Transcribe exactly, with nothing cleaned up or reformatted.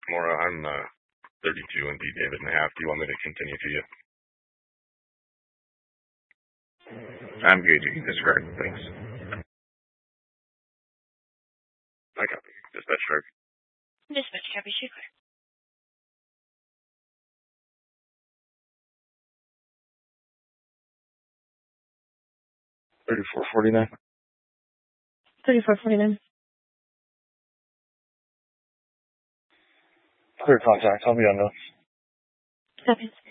Mora, I'm uh, thirty-two and D David and a half. Do you want me to continue to you? I'm good. You can describe things. I copy. Dispatch target. Dispatch copy, Shaker. thirty-four forty-nine. thirty-four forty-nine. Clear contact. I'll be on notes. Copy.